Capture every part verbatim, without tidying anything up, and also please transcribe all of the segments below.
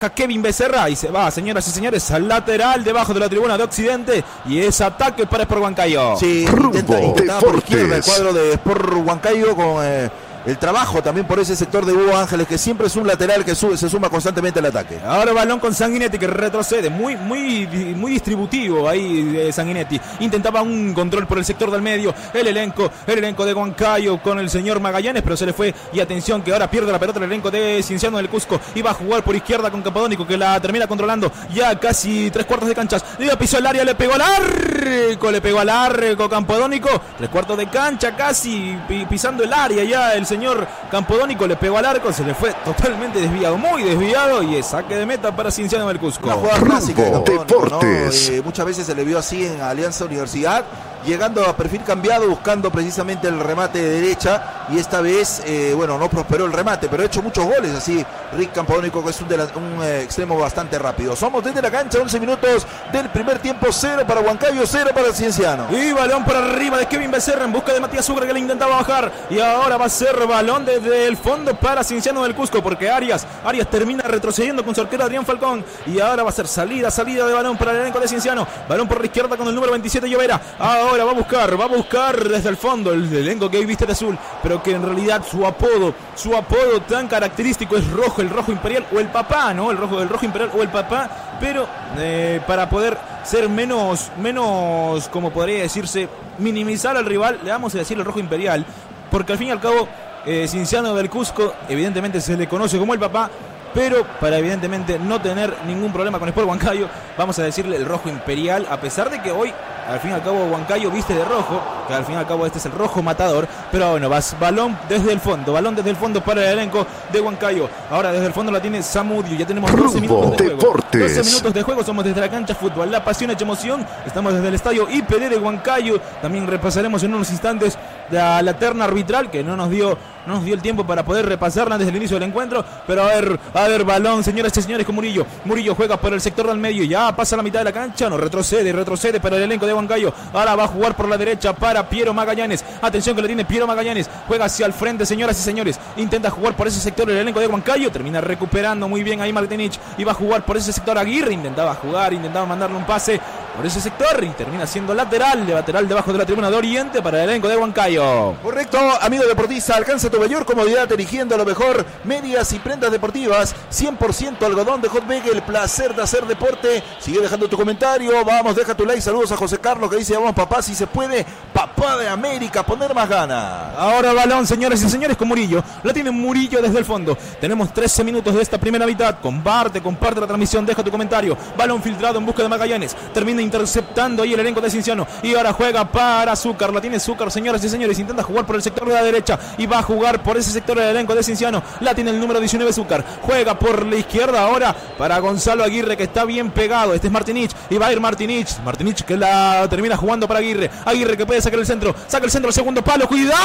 Kevin Becerra y se va, señoras y señores, al lateral debajo de la tribuna de Occidente y es ataque para Sport Huancayo. Sí, intenta, intentaba por izquierda el cuadro de Sport Huancayo con eh, el trabajo también por ese sector de Hugo Ángeles, que siempre es un lateral que sube, se suma constantemente al ataque. Ahora balón con Sanguinetti que retrocede, muy muy muy distributivo ahí eh, Sanguinetti. Intentaba un control por el sector del medio, el elenco, el elenco de Huancayo con el señor Magallanes, pero se le fue y atención que ahora pierde la pelota el elenco de Cienciano del Cusco y va a jugar por izquierda con Campodónico que la termina controlando ya casi tres cuartos de canchas. Le pisó el área, le pegó al arco, le pegó al arco Campodónico, tres cuartos de cancha casi pisando el área ya el señor Campodónico le pegó al arco, se le fue totalmente desviado, muy desviado y es saque de meta para Cienciano del Cusco. Una jugada clásica de Campodónico, ¿no? Eh, muchas veces se le vio así en Alianza Universidad, llegando a perfil cambiado, buscando precisamente el remate de derecha y esta vez, eh, bueno, no prosperó el remate, pero ha hecho muchos goles así Rick Campodónico, que es un, de la, un eh, extremo bastante rápido. Somos desde la cancha, once minutos del primer tiempo, cero para Huancayo, cero para el Cienciano. Y balón por arriba de Kevin Becerra en busca de Matías Sucre que le intentaba bajar y ahora va a ser balón desde el fondo para Cienciano del Cusco porque Arias, Arias termina retrocediendo con su arquero Adrián Falcón y ahora va a ser salida, salida de balón para el elenco de Cienciano, balón por la izquierda con el número veintisiete Llovera, ahora va a buscar, va a buscar desde el fondo el elenco que hoy viste de azul, pero que en realidad su apodo, su apodo tan característico es rojo, el rojo imperial o el papá, ¿no? El rojo, el rojo imperial o el papá, pero eh, para poder ser menos, menos, como podría decirse, minimizar al rival, le vamos a decir el rojo imperial, porque al fin y al cabo eh, Cienciano del Cusco evidentemente se le conoce como el papá, pero para evidentemente no tener ningún problema con Sport Huancayo, vamos a decirle el rojo imperial, a pesar de que hoy al fin y al cabo Huancayo viste de rojo, que al fin y al cabo este es el rojo matador, pero bueno, vas balón desde el fondo, balón desde el fondo para el elenco de Huancayo. Ahora desde el fondo la tiene Samudio, ya tenemos doce minutos de juego. doce minutos de juego, somos desde la cancha fútbol, la pasión hecha emoción, estamos desde el estadio I P D de Huancayo, también repasaremos en unos instantes la, la terna arbitral que no nos dio no nos dio el tiempo para poder repasarla desde el inicio del encuentro, pero a ver, a ver, balón, señoras y señores, con Murillo, Murillo juega por el sector del medio, ya pasa la mitad de la cancha, no, retrocede, retrocede para el elenco de Huancayo, ahora va a jugar por la derecha para Piero Magallanes, atención que le tiene Piero Magallanes, juega hacia el frente, señoras y señores, intenta jugar por ese sector el elenco de Huancayo, termina recuperando muy bien ahí Martinich, y va a jugar por ese sector Aguirre, intentaba jugar, intentaba mandarle un pase por ese sector y termina siendo lateral, de lateral debajo de la tribuna de Oriente para el elenco de Huancayo. Correcto, amigo deportista, alcanza tu mayor comodidad eligiendo lo mejor, medias y prendas deportivas, cien por ciento algodón de Hotbeg, el placer de hacer deporte. Sigue dejando tu comentario, vamos, deja tu like, saludos a José Carlos que dice, vamos papá, si se puede, papá de América, poner más ganas. Ahora balón, señoras y señores, con Murillo, la tiene Murillo desde el fondo, tenemos trece minutos de esta primera mitad, comparte, comparte la transmisión, deja tu comentario, balón filtrado en busca de Magallanes, termina interceptando ahí el elenco de Cienciano y ahora juega para Zúcar, la tiene Zúcar, señoras y señores, intenta jugar por el sector de la derecha y va a jugar por ese sector del elenco de Cienciano, la tiene el número diecinueve Zúcar, juega por la izquierda ahora para Gonzalo Aguirre que está bien pegado, este es Martinich y va a ir Martinich, Martinich que la termina jugando para Aguirre, Aguirre que puede sacar el centro, saca el centro al segundo palo,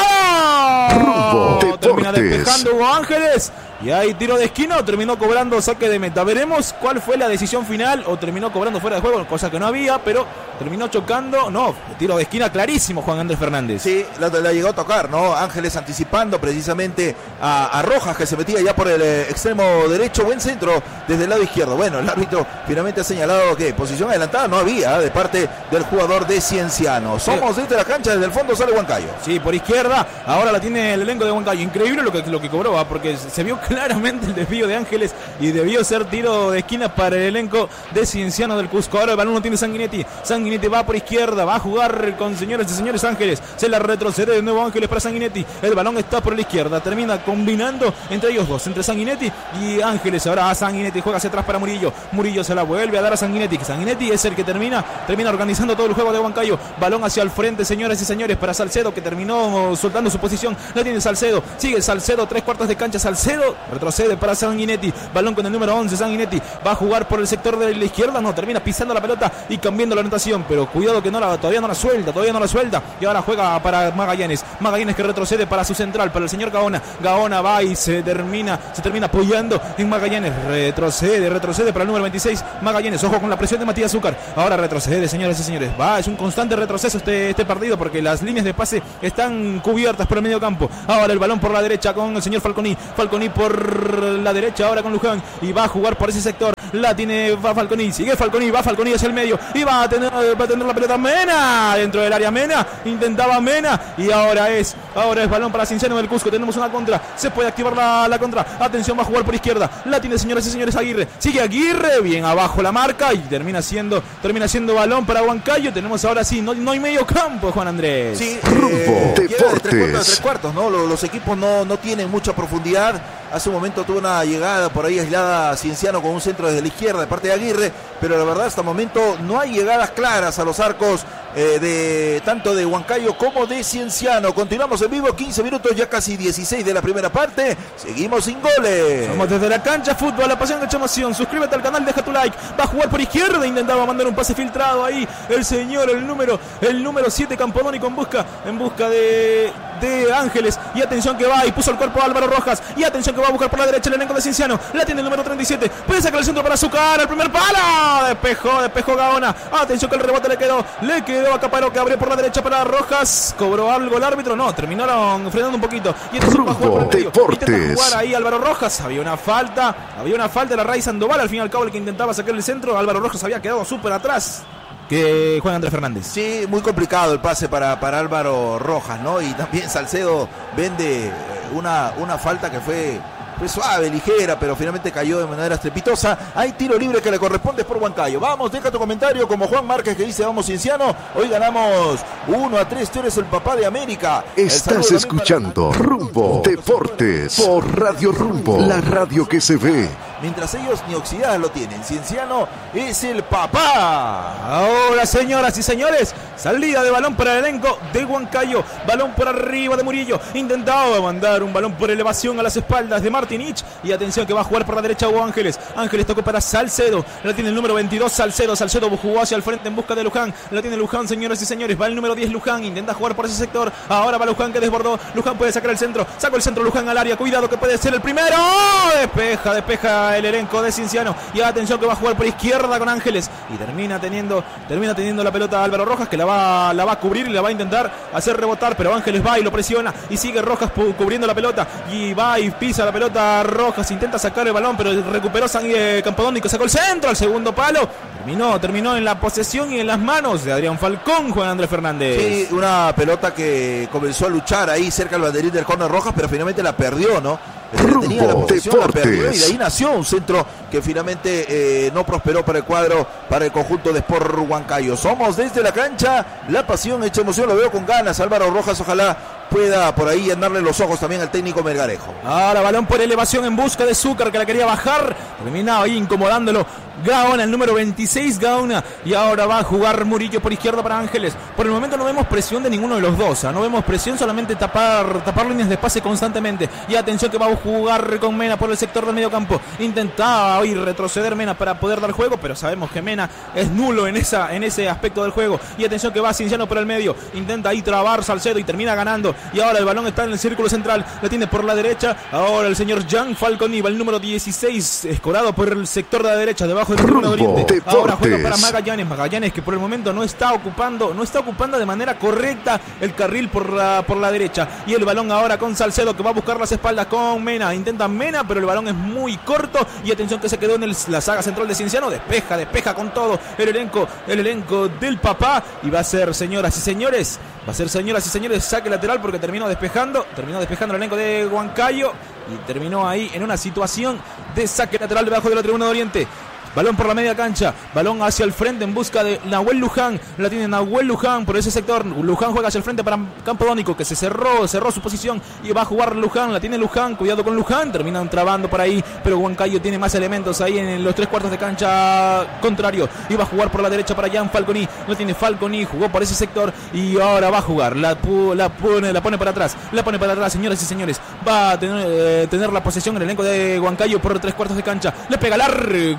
cuidado, termina despejando Hugo Ángeles y hay tiro de esquina o terminó cobrando saque de meta, veremos cuál fue la decisión final o terminó cobrando fuera de juego, cosa que no había, pero terminó chocando, no, tiro de esquina clarísimo Juan Andrés Fernández. Sí, la, la llegó a tocar, ¿no? Ángeles anticipando precisamente a, a Rojas que se metía ya por el eh, extremo derecho, buen centro desde el lado izquierdo. Bueno, el árbitro finalmente ha señalado que posición adelantada no había de parte del jugador de Cienciano. Somos sí. Desde la cancha, desde el fondo sale Huancayo. Sí, por izquierda, ahora la tiene el elenco de Huancayo. Increíble lo que, lo que cobró, ¿eh? Porque se vio claramente el desvío de Ángeles y debió ser tiro de esquina para el elenco de Cienciano del Cusco. Ahora el balón lo tiene Sanguinetti. Sanguinetti va por izquierda, va a jugar con señores y señores Ángeles. Se la retrocede de nuevo Ángeles para Sanguinetti. El balón está por la izquierda, termina combinando entre ellos dos, entre Sanguinetti y Ángeles. Ahora a Sanguinetti juega hacia atrás para Murillo. Murillo se la vuelve a dar a Sanguinetti. Sanguinetti es el que termina, termina organizando todo el juego de Huancayo. Balón hacia el frente, señores y señores, para Salcedo, que terminó soltando su posición. La tiene Salcedo, sigue Salcedo, tres cuartos de cancha. Salcedo retrocede para Sanguinetti. Balón con el número once, Sanguinetti va a jugar por el sector de la izquierda. No, termina pisando la pelota y cambiando la orientación, pero cuidado que no la, todavía no la suelta, todavía no la suelta. Y ahora juega para Magallanes. Magallanes que retrocede para su central, para el señor Gaona. Gaona va y se termina, se termina apoyando en Magallanes. Retrocede, retrocede para el número veintiséis, Magallanes. Ojo con la presión de Matías Zúcar. Ahora retrocede, señores y señores. Va, es un constante retroceso este, este partido porque las líneas de pase están cubiertas por el medio campo. Ahora el balón por la derecha con el señor Falconi. Falconi por por la derecha ahora con Luján y va a jugar por ese sector. La tiene, va Falconi, sigue Falconi, va Falconi hacia el medio y va a tener, va a tener la pelota Mena dentro del área. Mena, intentaba Mena y ahora es, ahora es balón para Cienciano del Cusco. Tenemos una contra, se puede activar la, la contra. Atención, va a jugar por izquierda. La tiene, señoras y señores, Aguirre. Sigue Aguirre, bien abajo la marca y termina siendo, termina siendo balón para Huancayo. Tenemos ahora sí, no, no hay medio campo, Juan Andrés. Sí, eh, de tres cuartos, de tres cuartos, ¿no? Los, los equipos no, no tienen mucha profundidad. Hace un momento tuvo una llegada por ahí aislada Cienciano con un centro desde la izquierda de parte de Aguirre, pero la verdad hasta el momento no hay llegadas claras a los arcos eh, de tanto de Huancayo como de Cienciano. Continuamos en vivo, quince minutos, ya casi dieciséis de la primera parte. Seguimos sin goles. Vamos desde la cancha, fútbol, la pasión de emoción. Suscríbete al canal, deja tu like. Va a jugar por izquierda, intentaba mandar un pase filtrado ahí. El señor, el número, el número siete Campodónico en busca, en busca de, de Ángeles. Y atención que va y puso el cuerpo a Álvaro Rojas. Y atención que va a buscar por la derecha el elenco de Cienciano. La tiene el número treinta y siete. Puede sacar el centro para Azúcar. El primer palo. Despejó, despejó Gaona. Atención que el rebote le quedó. Le quedó a Caparo que abrió por la derecha para Rojas. Cobró algo el árbitro. No, terminaron frenando un poquito. Y atención va a jugar por el medio. Intenta jugar ahí Álvaro Rojas. Había una falta. Había una falta de la Ray Sandoval. Al fin y al cabo el que intentaba sacar el centro. Álvaro Rojas había quedado súper atrás que Juan Andrés Fernández. Sí, muy complicado el pase para, para Álvaro Rojas, ¿no? Y también Salcedo vende una, una falta que fue, fue suave, ligera, pero finalmente cayó de manera estrepitosa. Hay tiro libre que le corresponde por Huancayo. Vamos, deja tu comentario como Juan Márquez que dice vamos Cienciano. Hoy ganamos uno a tres, tú eres el papá de América. Estás escuchando para... Rumbo Deportes por Radio Rumbo, la radio que se ve. Mientras ellos ni oxidadas lo tienen. Cienciano es el papá. Ahora, señoras y señores, salida de balón para el elenco de Huancayo. Balón por arriba de Murillo. Intentaba mandar un balón por elevación a las espaldas de Martinich. Y atención que va a jugar por la derecha Hugo Ángeles. Ángeles tocó para Salcedo. La tiene el número veintidós Salcedo. Salcedo jugó hacia el frente en busca de Luján. La tiene Luján, señoras y señores. Va el número diez Luján. Intenta jugar por ese sector. Ahora va Luján que desbordó. Luján puede sacar el centro. Sacó el centro Luján al área. Cuidado que puede ser el primero. Despeja, despeja el elenco de Cienciano. Y atención que va a jugar por izquierda con Ángeles. Y termina teniendo, termina teniendo la pelota Álvaro Rojas que la va, la va a cubrir y la va a intentar hacer rebotar. Pero Ángeles va y lo presiona. Y sigue Rojas cubriendo la pelota. Y va y pisa la pelota Rojas. Intenta sacar el balón, pero recuperó eh, Campodónico. Sacó el centro al segundo palo. Terminó, terminó en la posesión y en las manos de Adrián Falcón, Juan Andrés Fernández. Sí, una pelota que comenzó a luchar ahí cerca del banderín del córner Rojas, pero finalmente la perdió, ¿no? Tenía la posesión, la perdió y de ahí nació un centro que finalmente eh, no prosperó para el cuadro, para el conjunto de Sport Huancayo. Somos desde la cancha, la pasión hecha emoción, lo veo con ganas. Álvaro Rojas, ojalá pueda por ahí andarle los ojos también al técnico Melgarejo. Ahora balón por elevación en busca de Zúcar que la quería bajar, terminaba ahí incomodándolo Gaona, el número veintiséis Gaona, y ahora va a jugar Murillo por izquierda para Ángeles. Por el momento no vemos presión de ninguno de los dos, ¿eh? No vemos presión, solamente tapar, tapar líneas de pase constantemente. Y atención que va a jugar con Mena por el sector del medio campo. Intentaba hoy retroceder Mena para poder dar juego, pero sabemos que Mena es nulo en, esa, en ese aspecto del juego. Y atención que va Cienciano por el medio, intenta ahí trabar Salcedo y termina ganando. Y ahora el balón está en el círculo central, la tiene por la derecha. Ahora el señor Jan Falconi, el número dieciséis, escorado por el sector de la derecha, debajo del Tribuna de Oriente. Ahora juega para Magallanes, Magallanes que por el momento no está ocupando, no está ocupando de manera correcta el carril por la, por la derecha. Y el balón ahora con Salcedo que va a buscar las espaldas con Mena. Intenta Mena, pero el balón es muy corto. Y atención que se quedó en el, la saga central de Cienciano. Despeja, despeja con todo el elenco, el elenco del papá. Y va a ser, señoras y señores, va a ser, señoras y señores, saque lateral porque terminó despejando, terminó despejando el elenco de Huancayo. Y terminó ahí en una situación de saque lateral debajo de la Tribuna de Oriente. Balón por la media cancha, balón hacia el frente en busca de Nahuel Luján. La tiene Nahuel Luján por ese sector. Luján juega hacia el frente para Campodónico que se cerró, cerró su posición y va a jugar Luján. La tiene Luján, cuidado con Luján, terminan trabando por ahí, pero Huancayo tiene más elementos ahí en los tres cuartos de cancha contrario. Y va a jugar por la derecha para Jan Falconi. No tiene Falconi, jugó por ese sector y ahora va a jugar. La, la, pone, la pone para atrás, la pone para atrás, señoras y señores. Va a tener, eh, tener la posesión en el elenco de Huancayo por tres cuartos de cancha. Le pega largo Hugo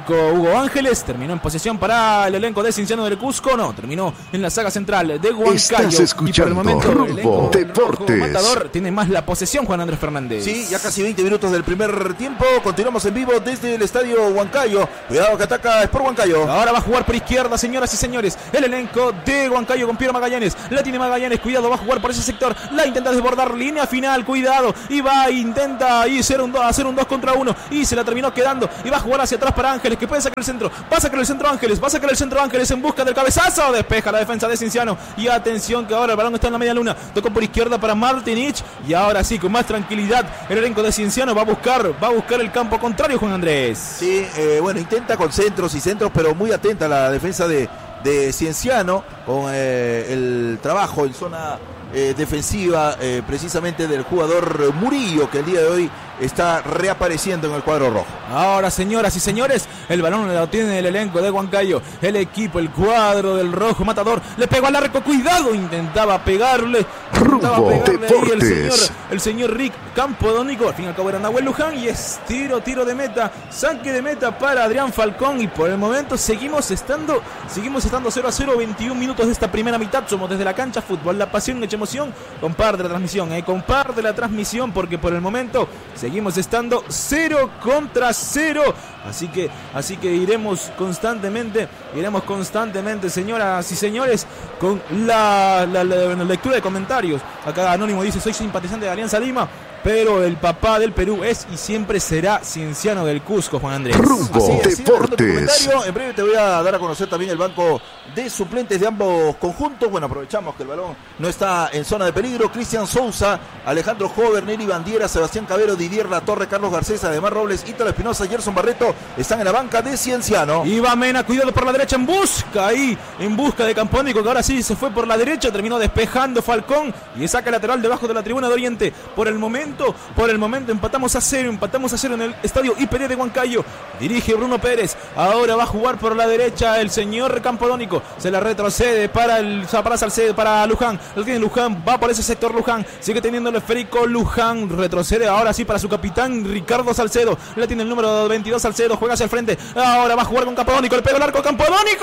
Hugo Ángeles. Terminó en posesión para el elenco de Cienciano del Cusco. No, terminó en la saga central de Huancayo. Estás escuchando y por el momento, Rumbo el Deportes. Matador tiene más la posesión, Juan Andrés Fernández. Sí, ya casi veinte minutos del primer tiempo. Continuamos en vivo desde el estadio Huancayo. Cuidado que ataca Sport Huancayo. Ahora va a jugar por izquierda, señoras y señores. El elenco de Huancayo con Piero Magallanes. La tiene Magallanes, cuidado, va a jugar por ese sector. La intenta desbordar, línea final, cuidado. Y va, intenta y hacer un dos contra uno. Y se la terminó quedando. Y va a jugar hacia atrás para Ángeles, que puede sacar el centro. Va a sacar el centro Ángeles, va a sacar el centro Ángeles en busca del cabezazo. Despeja la defensa de Cienciano. Y atención que ahora el balón está en la media luna. Tocó por izquierda para Martinich. Y ahora sí, con más tranquilidad, el elenco de Cienciano va a buscar, va a buscar el campo contrario, Juan Andrés. Sí, eh, bueno, intenta con centros y centros, pero muy atenta la defensa de, de Cienciano con eh, el trabajo en zona eh, defensiva eh, precisamente del jugador Murillo, que el día de hoy está reapareciendo en el cuadro rojo. Ahora, señoras y señores, el balón lo tiene el elenco de Huancayo. El equipo, el cuadro del rojo matador. Le pegó al arco, cuidado, intentaba pegarle. Intentaba Rumbo pegarle ahí el señor, Deportes. el señor Rick Campodónico. Al fin y al cabo era Nahuel Luján. Y es tiro, tiro de meta. Saque de meta para Adrián Falcón. Y por el momento seguimos estando, seguimos estando cero a cero, veintiún minutos de esta primera mitad. Somos desde la cancha Fútbol, la pasión, hecha emoción. Comparte la transmisión, eh. comparte la transmisión, porque por el momento seguimos estando cero contra cero. Así que, así que iremos constantemente, iremos constantemente, señoras y señores, con la, la, la, la lectura de comentarios. Acá Anónimo dice: soy simpatizante de Alianza Lima, pero el papá del Perú es y siempre será Cienciano del Cusco, Juan Andrés. Rumbo Así es, Deportes. en breve te voy a dar a conocer también el banco de suplentes de ambos conjuntos. Bueno, aprovechamos que el balón no está en zona de peligro. Cristian Sousa, Alejandro Jover, Nelly Bandiera, Sebastián Cabero, Didier Latorre, Carlos Garcés, además Robles, Ítalo Espinosa, Gerson Barreto están en la banca de Cienciano. Iba Mena, cuidado por la derecha, en busca ahí, en busca de Campónico, que ahora sí se fue por la derecha, terminó despejando Falcón y saca lateral debajo de la tribuna de Oriente. Por el momento, por el momento empatamos a cero, empatamos a cero en el estadio I P D de Huancayo. Dirige Bruno Pérez, ahora va a jugar por la derecha el señor Campodónico, se la retrocede para el para Salcedo, para Luján, lo tiene Luján, va por ese sector Luján, sigue teniendo el esférico Luján, retrocede ahora sí para su capitán Ricardo Salcedo, la tiene el número veintidós Salcedo, juega hacia el frente, ahora va a jugar con Campodónico, le pega el arco Campodónico.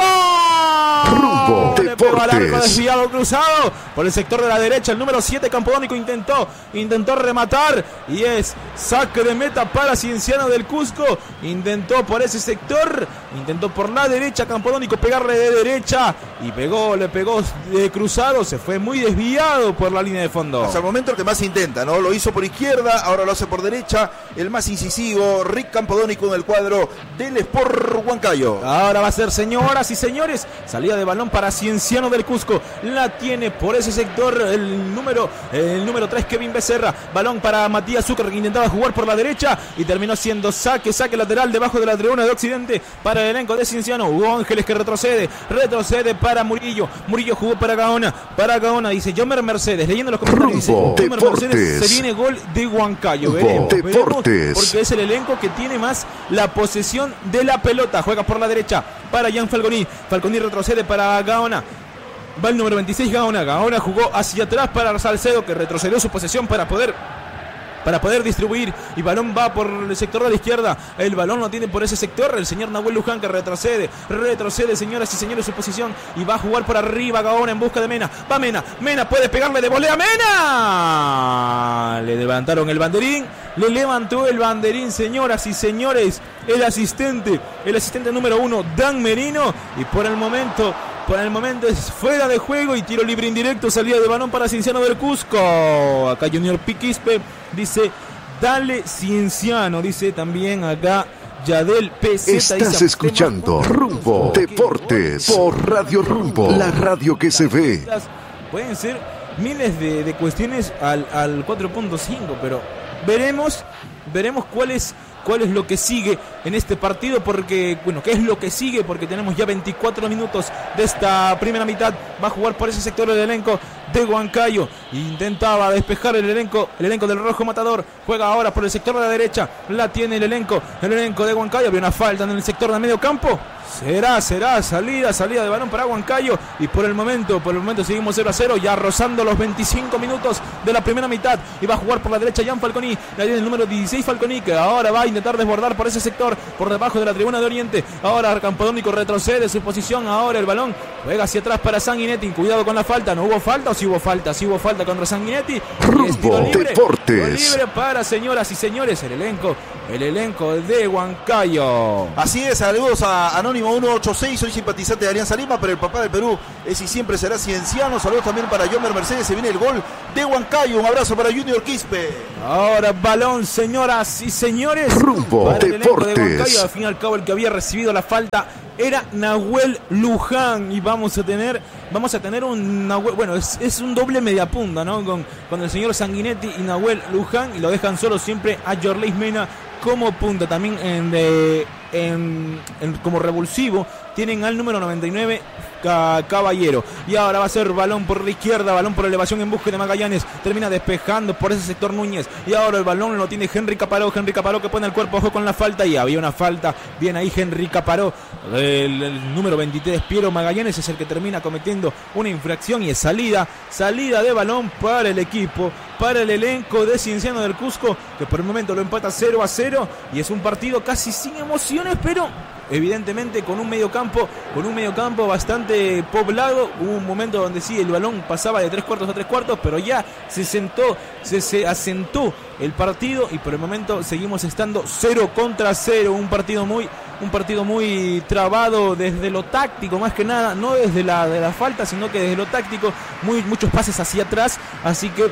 Rumbo Le pegó al arco, Deportes. desviado, cruzado por el sector de la derecha, el número siete Campodónico intentó, intentó rematar y es saque de meta para Cienciano del Cusco. Intentó por ese sector, intentó por la derecha Campodónico pegarle de derecha y pegó, le pegó de cruzado, se fue muy desviado por la línea de fondo. Hasta el momento el que más intenta, ¿no? Lo hizo por izquierda, ahora lo hace por derecha. El más incisivo, Rick Campodónico en el cuadro del Sport Huancayo. Ahora va a ser, señoras y señores, salida de balón para Cienciano del Cusco. La tiene por ese sector el número el número tres Kevin Becerra. Balón para Matías Zúcar, que intentaba jugar por la derecha y terminó siendo saque, saque lateral debajo de la tribuna de Occidente para el elenco de Cienciano. Hugo Ángeles que retrocede, retrocede para Murillo. Murillo jugó para Gaona, para Gaona, dice Yomer Mercedes, leyendo los comentarios, dice Rumbo Yomer Deportes. Mercedes, se viene gol de Huancayo. Rumbo Veremos, veremos, Deportes. porque es el elenco que tiene más la posesión de la pelota. Juega por la derecha para Jan Falconi, Falconi retrocede para Gaona. Va el número veintiséis Gaona, Gaona jugó hacia atrás para Salcedo, que retrocedió su posesión para poder para poder distribuir, y balón va por el sector de la izquierda, el balón lo tiene por ese sector el señor Nahuel Luján, que retrocede, retrocede, señoras y señores, su posición, y va a jugar por arriba Gaona en busca de Mena, va Mena, Mena puede pegarle de volea, Mena, le levantaron el banderín, le levantó el banderín, señoras y señores, el asistente, el asistente número uno, Dan Merino, y por el momento Por el momento es fuera de juego y tiro libre indirecto, salida de balón para Cienciano del Cusco. Acá Junior Piquispe dice, dale Cienciano, dice también acá Yadel P Z. Estás dice, escuchando Rumbo Deportes por Radio Rumbo, la radio que se ve. Pueden ser miles de, de cuestiones al, al cuatro punto cinco, pero veremos, veremos cuál es... cuál es lo que sigue en este partido, porque, bueno, qué es lo que sigue, porque tenemos ya veinticuatro minutos de esta primera mitad. Va a jugar por ese sector del elenco de Huancayo, intentaba despejar el elenco, el elenco del Rojo Matador, juega ahora por el sector de la derecha, la tiene el elenco, el elenco de Huancayo, había una falta en el sector de medio campo, será, será, salida, salida de balón para Huancayo, y por el momento, por el momento seguimos cero a cero, ya rozando los veinticinco minutos de la primera mitad, y va a jugar por la derecha Jan Falconi, la tiene el número dieciséis Falconi, que ahora va a intentar desbordar por ese sector, sector por debajo de la tribuna de Oriente. Ahora Campodónico retrocede su posición. Ahora el balón juega hacia atrás para Sanguinetti. Cuidado con la falta. ¿No hubo falta o sí hubo falta? Sí hubo falta contra Sanguinetti. Rumbo libre, Deportes. libre para, señoras y señores, el elenco, el elenco de Huancayo. Así es, saludos a Anónimo uno ocho seis, soy simpatizante de Alianza Lima, pero el papá del Perú es y siempre será Cienciano. Saludos también para Yomer Mercedes, se viene el gol de Huancayo. Un abrazo para Junior Quispe. Ahora balón, señoras y señores, Rumbo para el elenco de Deportes. Huancayo. Al fin y al cabo el que había recibido la falta era Nahuel Luján y vamos a tener vamos a tener un Nahuel, bueno, es, es un doble media punta, ¿no? Con, con el señor Sanguinetti y Nahuel Luján, y lo dejan solo siempre a Yorleis Mena como punta. También en, de, en, en como revulsivo tienen al número noventa y nueve Caballero. Y ahora va a ser balón por la izquierda, balón por elevación en busca de Magallanes. Termina despejando por ese sector Núñez. Y ahora el balón lo tiene Henry Caparó. Henry Caparó que pone el cuerpo, ojo con la falta. Y había una falta. Bien ahí Henry Caparó. El, el número veintitrés, Piero Magallanes, es el que termina cometiendo una infracción. Y es salida, salida de balón para el equipo, para el elenco de Cienciano del Cusco, que por el momento lo empata cero a cero. Y es un partido casi sin emociones, pero evidentemente con un mediocampo, con un mediocampo bastante poblado. Hubo un momento donde sí el balón pasaba de tres cuartos a tres cuartos, pero ya se sentó, se, se asentó el partido y por el momento seguimos estando cero contra cero. Un partido muy, un partido muy trabado desde lo táctico, más que nada, no desde la, de la falta, sino que desde lo táctico, muy, muchos pases hacia atrás, así que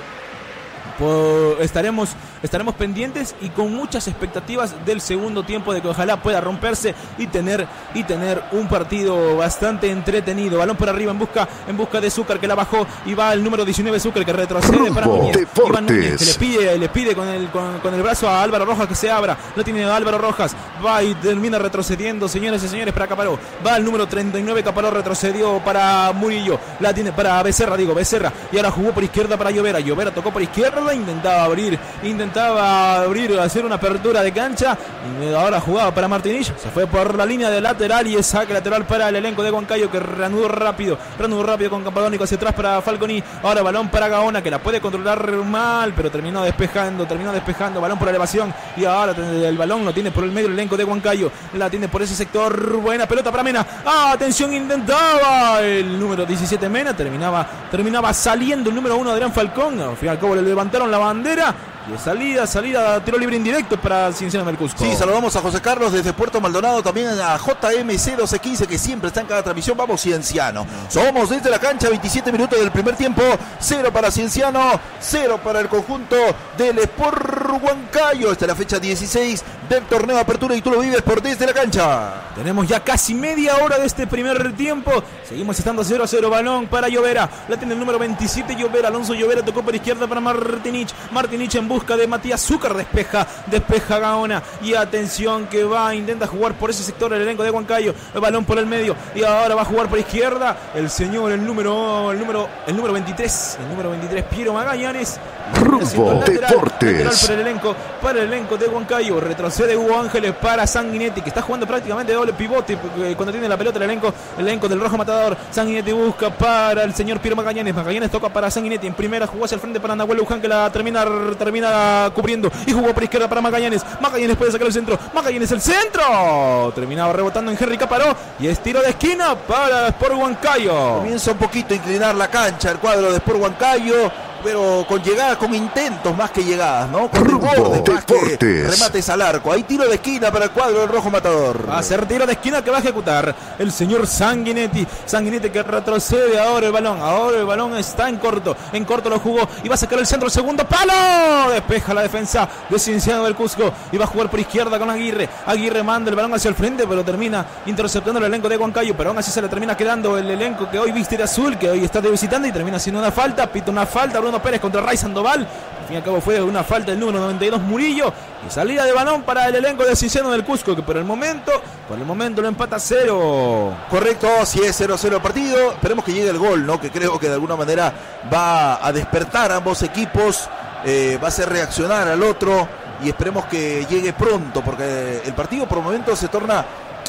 Pues estaremos, estaremos pendientes y con muchas expectativas del segundo tiempo, de que ojalá pueda romperse y tener, y tener un partido bastante entretenido. Balón por arriba en busca, en busca de Zúcar, que la bajó, y va el número diecinueve Zúcar, que retrocede Rumbo para Núñez. Iván Núñez, que le Deportes. pide, le pide con el, con, con el brazo a Álvaro Rojas que se abra. Lo tiene Álvaro Rojas, va y termina retrocediendo, señores y señores, para Caparó. Va el número treinta y nueve Caparó, retrocedió para Murillo, la tiene para Becerra, digo Becerra, y ahora jugó por izquierda para Llovera. Llovera tocó por izquierda, intentaba abrir, intentaba abrir, hacer una apertura de cancha, y ahora jugaba para Martinich, se fue por la línea de lateral y es saque lateral para el elenco de Huancayo, que reanudó rápido, reanudó rápido con Campodónico hacia atrás para Falconi. Ahora balón para Gaona, que la puede controlar mal, pero terminó despejando, terminó despejando, balón por elevación, y ahora el balón lo tiene por el medio el elenco de Huancayo, la tiene por ese sector, buena pelota para Mena. ¡Ah, atención! Intentaba el número diecisiete Mena, terminaba, terminaba saliendo el número uno Adrián Falcón. Al fin y al cabo le levantaron la bandera. Y salida, salida, tiro libre indirecto para Cienciano del Cusco. Sí, saludamos a José Carlos desde Puerto Maldonado, también a J M C doce quince, que siempre está en cada transmisión. Vamos, Cienciano. Somos desde la cancha, veintisiete minutos del primer tiempo, cero para Cienciano, cero para el conjunto del Sport Huancayo. Esta es la fecha dieciséis del torneo de apertura y tú lo vives por Desde la Cancha. Tenemos ya casi media hora de este primer tiempo. Seguimos estando cero a cero. Balón para Llovera. La tiene el número veintisiete Llovera. Alonso Llovera tocó por izquierda para Martinich. Martinich en busca de Matías Zúcar. Despeja, despeja Gaona. Y atención que va, intenta jugar por ese sector el elenco de Huancayo. El balón por el medio. Y ahora va a jugar por izquierda el señor, el número, el número, el número veintitrés. El número veintitrés, Piero Magallanes. Rumbo lateral, Deportes. lateral para el elenco, para el elenco de Huancayo. Retrocede Hugo Ángeles para Sanguinetti, que está jugando prácticamente doble pivote cuando tiene la pelota el elenco, el elenco del Rojo Matador. Sanguinetti busca para el señor Piero Magallanes. Magallanes toca para Sanguinetti. En primera jugó hacia el frente para Nahuel Luján, que la termina, termina cubriendo. Y jugó por izquierda para Magallanes. Magallanes puede sacar el centro. Magallanes el centro. Terminaba rebotando en Henry Caparó. Y es tiro de esquina para Sport Huancayo. Comienza un poquito a inclinar la cancha el cuadro de Sport Huancayo, pero con llegadas, con intentos más que llegadas, ¿no? Con desbordes más que remates al arco. Hay tiro de esquina para el cuadro del Rojo Matador. Va a ser tiro de esquina que va a ejecutar el señor Sanguinetti. Sanguinetti que retrocede ahora el balón. Ahora el balón está en corto. En corto lo jugó y va a sacar el centro. El segundo palo. Despeja la defensa de Cienciano del Cusco. Y va a jugar por izquierda con Aguirre. Aguirre manda el balón hacia el frente, pero termina interceptando el elenco de Huancayo. Pero aún así se le termina quedando el elenco que hoy viste de azul, que hoy está de visitante, y termina haciendo una falta. Pita una falta Bruno Pérez contra Ray Sandoval. Al fin y al cabo fue una falta del número noventa y dos Murillo. Y salida de balón para el elenco de Cienciano del Cusco, que por el momento, por el momento lo empata cero. Correcto, si es cero cero el partido. Esperemos que llegue el gol, ¿no? Que creo que de alguna manera va a despertar a ambos equipos, eh, va a hacer reaccionar al otro, y esperemos que llegue pronto, porque el partido por el momento se torna,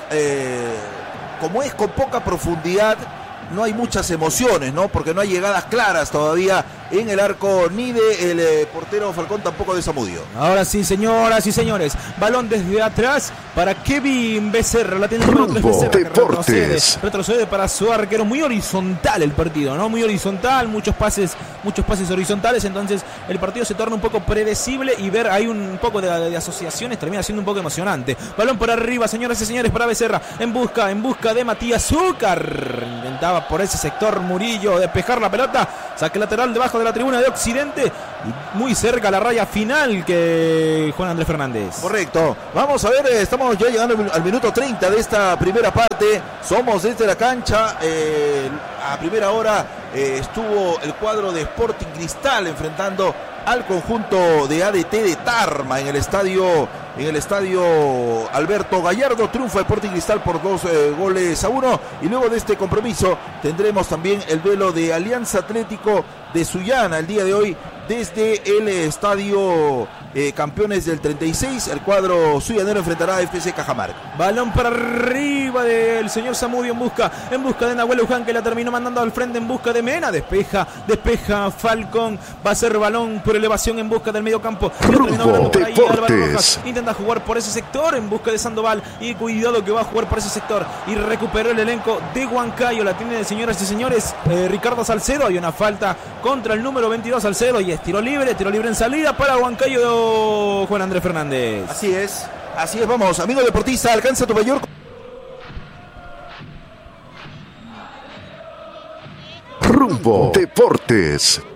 eh, como es con poca profundidad, no hay muchas emociones, ¿no? Porque no hay llegadas claras todavía en el arco ni de el eh, portero Falcón, tampoco de Zamudio. Ahora sí, señoras y señores, balón desde atrás para Kevin Becerra, la tiene el número tres Becerra, que retrocede, retrocede para su arquero. Muy horizontal el partido, ¿no? Muy horizontal, muchos pases, muchos pases horizontales, entonces el partido se torna un poco predecible y ver ahí un poco de, de asociaciones termina siendo un poco emocionante. Balón por arriba, señoras y señores, para Becerra, en busca, en busca de Matías Zúcar. Intentaba por ese sector Murillo despejar la pelota, saque lateral debajo de la tribuna de Occidente y muy cerca a la raya final que Juan Andrés Fernández. Correcto. Vamos a ver, estamos ya llegando al minuto treinta de esta primera parte. Somos desde la cancha. Eh, a primera hora eh, estuvo el cuadro de Sporting Cristal enfrentando al conjunto de A D T de Tarma en el estadio en el estadio Alberto Gallardo. Triunfo de Sporting Cristal por dos eh, goles a uno. Y luego de este compromiso tendremos también el duelo de Alianza Atlético de Sullana el día de hoy desde el estadio eh, Campeones del treinta y seis. El cuadro suyanero enfrentará a F C Cajamarca. Balón para arriba del señor Zamudio en busca, en busca de Nahuel Luján, que la terminó mandando al frente en busca de Mena. Despeja, despeja Falcón. Va a ser balón por elevación en busca del medio campo. Rumbo Deportes. Intenta jugar por ese sector en busca de Sandoval. Y cuidado que va a jugar por ese sector. Y recuperó el elenco de Huancayo. La tiene, señoras y señores, eh, Ricardo Salcedo. Hay una falta contra el número veintidós Salcedo. Y es tiro libre, tiro libre en salida para Huancayo de Juan Andrés Fernández. Así es, así es, vamos, amigo deportista, alcanza tu mayor. Rumbo Deportes.